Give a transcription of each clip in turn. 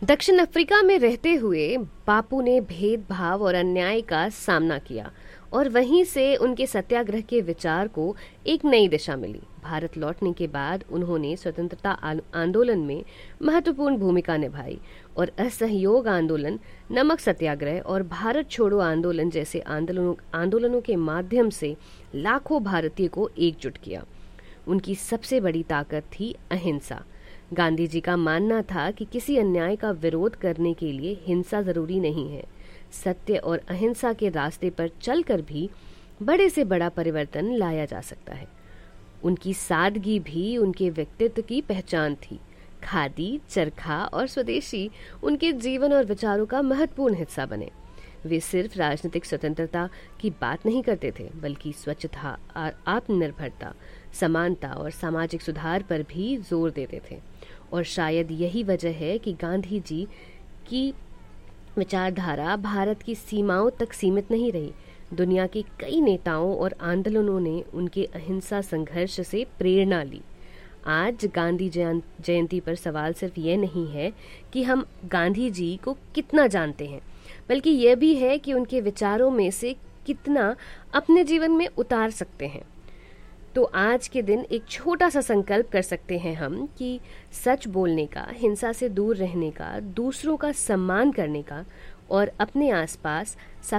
दक्षिण अफ्रीका में रहते हुए बापू ने भेदभाव और अन्याय का सामना किया और वहीं से उनके सत्याग्रह के विचार को एक नई दिशा मिली। भारत लौटने के बाद उन्होंने स्वतंत्रता आंदोलन में महत्वपूर्ण भूमिका निभाई और असहयोग आंदोलन, नमक सत्याग्रह और भारत छोड़ो आंदोलन जैसे आंदोलनों के माध्यम से लाखों भारतीय को एकजुट किया। उनकी सबसे बड़ी ताकत थी अहिंसा। गांधी जी का मानना था कि किसी अन्याय का विरोध करने के लिए हिंसा जरूरी नहीं है। सत्य और अहिंसा के रास्ते पर चलकर भी बड़े से बड़ा परिवर्तन लाया जा सकता है। उनकी सादगी भी उनके व्यक्तित्व की पहचान थी। खादी, चरखा और स्वदेशी उनके जीवन और विचारों का महत्वपूर्ण हिस्सा बने। वे सिर्फ राजनीतिक स्वतंत्रता की बात नहीं करते थे, बल्कि स्वच्छता, आत्मनिर्भरता, समानता और सामाजिक सुधार पर भी जोर देते थे। और शायद यही वजह है कि गांधी जी की विचारधारा भारत की सीमाओं तक सीमित नहीं रही। दुनिया के कई नेताओं और आंदोलनों ने उनके अहिंसा संघर्ष से प्रेरणा ली। आज गांधी जयंती पर सवाल सिर्फ ये नहीं है कि हम गांधी जी को कितना जानते हैं, बल्कि यह भी है कि उनके विचारों में से कितना अपने जीवन में उतार सकते हैं। तो आज के दिन एक छोटा सा संकल्प कर सकते हैं हम कि सच बोलने का, हिंसा से दूर रहने का, दूसरों का सम्मान करने का और अपने आसपास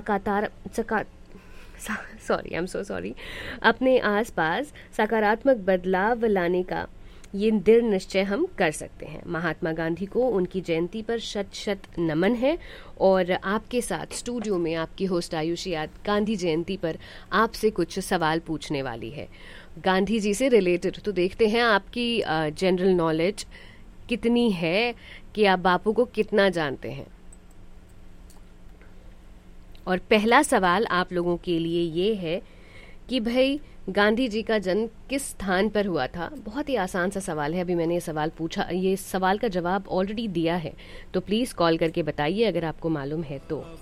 अपने आसपास सकारात्मक बदलाव लाने का ये दृढ़ निश्चय हम कर सकते हैं। महात्मा गांधी को उनकी जयंती पर शत शत नमन है। और आपके साथ स्टूडियो में आपकी होस्ट आयुषी आज गांधी जयंती पर आपसे कुछ सवाल पूछने वाली है गांधी जी से रिलेटेड। तो देखते हैं आपकी जनरल नॉलेज कितनी है, कि आप बापू को कितना जानते हैं। और पहला सवाल आप लोगों के लिए ये है कि भाई गांधी जी का जन्म किस स्थान पर हुआ था। बहुत ही आसान सा सवाल है। अभी मैंने ये सवाल पूछा, ये सवाल का जवाब ऑलरेडी दिया है, तो प्लीज कॉल करके बताइए अगर आपको मालूम है तो।